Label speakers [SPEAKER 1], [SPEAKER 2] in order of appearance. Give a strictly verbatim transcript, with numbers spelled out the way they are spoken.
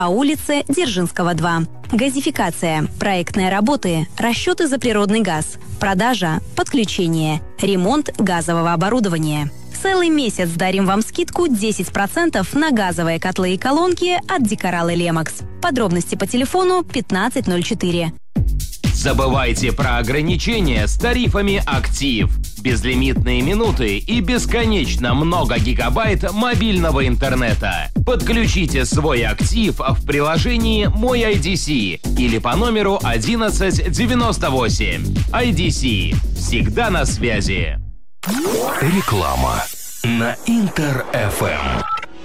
[SPEAKER 1] по улице Дзержинского, два. Газификация, проектные работы, расчеты за природный газ, продажа, подключение, ремонт газового оборудования. Целый месяц дарим вам скидку десять процентов на газовые котлы и колонки от Декорал и Лемакс. Подробности по телефону пятнадцать ноль четыре.
[SPEAKER 2] Забывайте про ограничения с тарифами «Актив». Безлимитные минуты и бесконечно много гигабайт мобильного интернета. Подключите свой «Актив» в приложении «Мой ай ди си» или по номеру одиннадцать девяносто восемь. ай ди си. Всегда на связи.
[SPEAKER 3] Реклама на Интер эф эм.